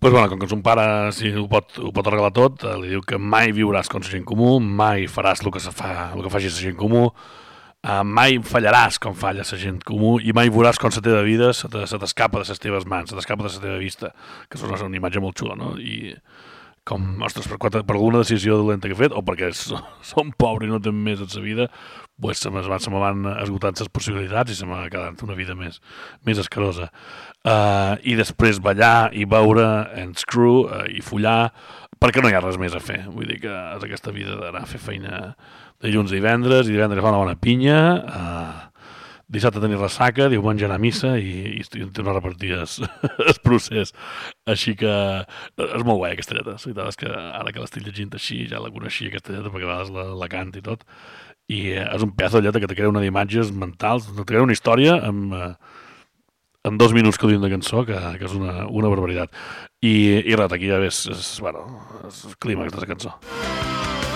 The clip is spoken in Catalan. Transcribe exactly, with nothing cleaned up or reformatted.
pues, bueno, com que son pare sí, ho, pot, ho pot arreglar tot, li diu que mai viuràs com la gent comú, mai faràs el que, se fa, el que faci la gent comú, uh, mai fallaràs com falla la gent comú i mai veuràs com la teva vida se t'escapa de les teves mans, se t'escapa de la teva vista, que és una, una imatge molt xula, no? I com, ostres, per, per alguna decisió dolenta que he fet, o perquè som pobres i no tenim més en la vida, pues se me van esgotant les possibilitats i se m'ha quedat una vida més, més escarosa. Uh, I després ballar i beure en Screw uh, i follar, perquè no hi ha res més a fer. Vull dir que és aquesta vida d'anar a fer feina dilluns i divendres, i divendres fa una bona pinya, uh, dissabte tenir ressaca, diumenge anar a missa i, i, i tornar a repartir el, el procés. Així que és molt guai aquesta lletra. La veritat és que ara que l'estic llegint així ja la coneixia aquesta lletra perquè a vegades la, la canta i tot. I eh, és un pedaç de lletra que te crea una d'imatges mentals, te crea una història amb, eh, en dos minuts que duim de cançó, que, que és una, una barbaritat. I, i res, aquí ja ves, és, bueno, és el clímax de la cançó.